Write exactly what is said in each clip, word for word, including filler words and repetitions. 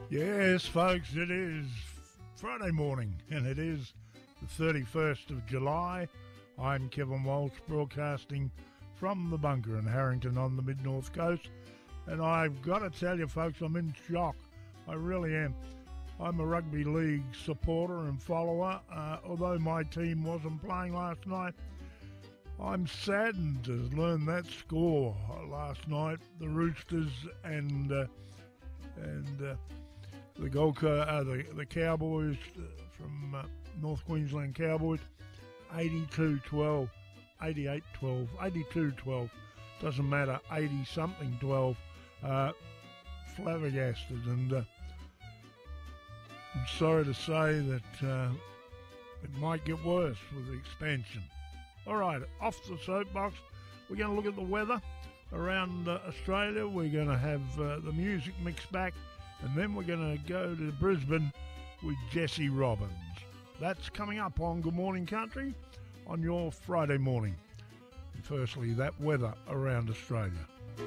Yes, folks, it is Friday morning, and it is the thirty-first of July. I'm Kevin Walsh, broadcasting from the bunker in Harrington on the mid-north coast, and I've got to tell you, folks, I'm in shock. I really am. I'm a rugby league supporter and follower. Uh, although my team wasn't playing last night, I'm saddened to learn that score last night. The Roosters and uh, and uh, the Gold Co- uh, the, the Cowboys uh, from uh, North Queensland Cowboys, eighty-two twelve, eighty-eight twelve, eighty-two twelve, doesn't matter, eighty-something twelve, uh, flabbergasted, and uh, I'm sorry to say that uh, it might get worse with the expansion. All right, off the soapbox, we're going to look at the weather around uh, Australia. We're going to have uh, the music mixed back, and then we're going to go to Brisbane with Jesse Robbins. That's coming up on Good Morning Country on your Friday morning. And firstly, that weather around Australia.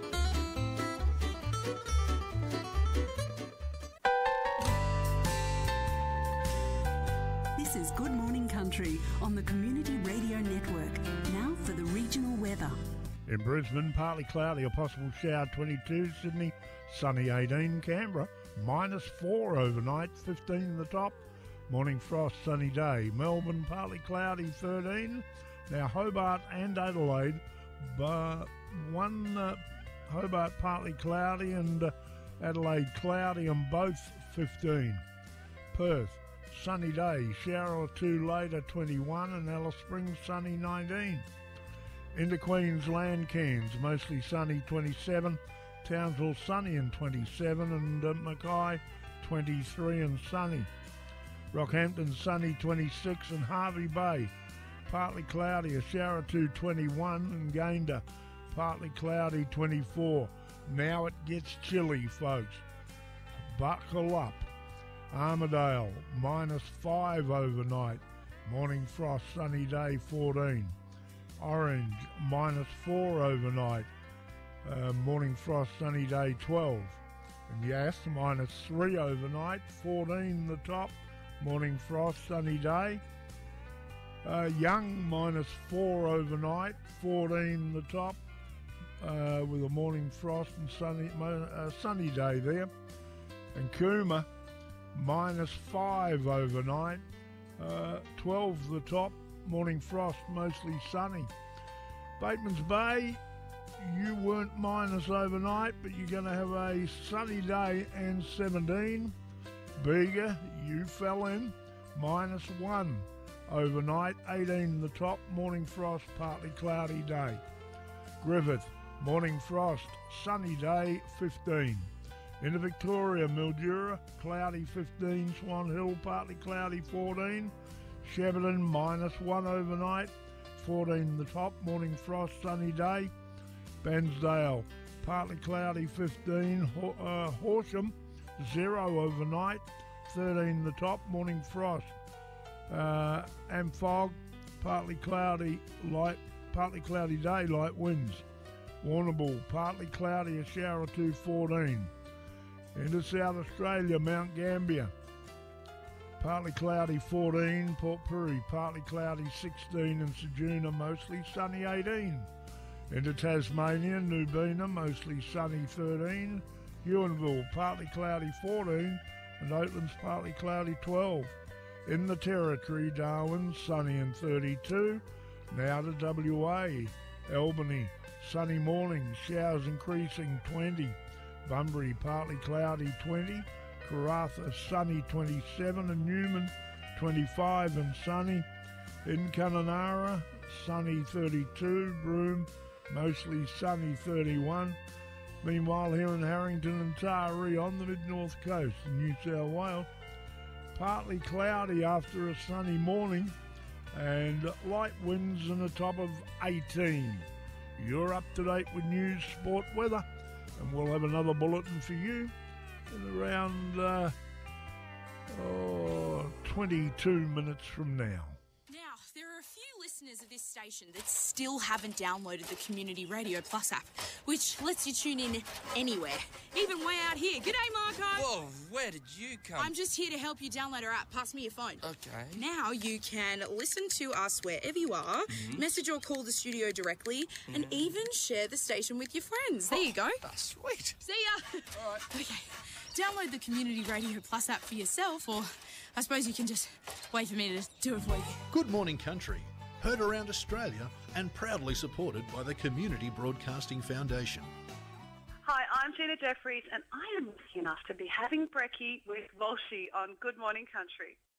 This is Good Morning Country on the Community Radio Network. Now for the regional weather. In Brisbane, partly cloudy, a possible shower twenty-two. Sydney, sunny eighteen. Canberra, minus four overnight, fifteen in the top. Morning frost, sunny day. Melbourne, partly cloudy, thirteen. Now Hobart and Adelaide, but one uh, Hobart partly cloudy and uh, Adelaide cloudy, and both fifteen. Perth, sunny day, shower or two later, twenty-one, and Alice Springs, sunny, nineteen. Into Queensland, Cairns, mostly sunny, twenty-seven. Townsville, sunny and twenty-seven, and uh, Mackay, twenty-three and sunny. Rockhampton, sunny, twenty-six, and Hervey Bay, partly cloudy, a shower or two, twenty-one, and Gayndah, partly cloudy, twenty-four. Now it gets chilly, folks. Buckle up. Armidale, minus five overnight. Morning frost, sunny day, fourteen. Orange, minus four overnight. Uh, morning frost, sunny day, twelve. And Yass, minus three overnight, fourteen the top. Morning frost, sunny day. Uh, Young, minus four overnight, fourteen the top. Uh, with a morning frost and sunny, uh, sunny day there. And Cooma, minus five overnight, uh, twelve the top, morning frost, mostly sunny. Bateman's Bay, you weren't minus overnight, but you're going to have a sunny day and seventeen. Bega, you fell in, minus one overnight, eighteen the top, morning frost, partly cloudy day. Griffith, morning frost, sunny day, fifteen. Into Victoria, Mildura, cloudy fifteen. Swan Hill, partly cloudy fourteen. Shepparton, minus one overnight, fourteen the top, morning frost, sunny day. Bairnsdale, partly cloudy fifteen. Ho- uh, Horsham, zero overnight, thirteen the top, morning frost. Uh, and fog, partly cloudy, light, partly cloudy day, light winds. Warrnambool, partly cloudy, a shower or two, fourteen. Into South Australia, Mount Gambier, partly cloudy, fourteen. Port Pirie, partly cloudy, sixteen. And Ceduna, mostly sunny, eighteen. Into Tasmania, Nubina, mostly sunny, thirteen. Huonville, partly cloudy, fourteen. And Oatlands, partly cloudy, twelve. In the Territory, Darwin, sunny and thirty-two. Now to W A, Albany, sunny morning, showers increasing, twenty. Bunbury, partly cloudy, twenty. Karratha, sunny, twenty-seven. And Newman, twenty-five and sunny. In Kununurra, sunny, thirty-two. Broome, mostly sunny, thirty-one. Meanwhile, here in Harrington and Taree on the mid-north coast in New South Wales, partly cloudy after a sunny morning and light winds and a top of eighteen. You're up to date with news, sport, weather, and we'll have another bulletin for you in around uh, oh, twenty-two minutes from now. Now, there are a few listeners listeners of this station that still haven't downloaded the Community Radio Plus app, which lets you tune in anywhere, even way out here. G'day, Marco. Whoa, where did you come? I'm just here to help you download our app. Pass me your phone. Okay. Now you can listen to us wherever you are, mm-hmm. message or call the studio directly, mm-hmm. and even share the station with your friends. There you go. Oh, sweet. See ya. All right. Okay. Download the Community Radio Plus app for yourself, or I suppose you can just wait for me to do it for you. Good Morning Country, heard around Australia and proudly supported by the Community Broadcasting Foundation. Hi, I'm Gina Jeffries, and I am lucky enough to be having brekkie with Walshy on Good Morning Country.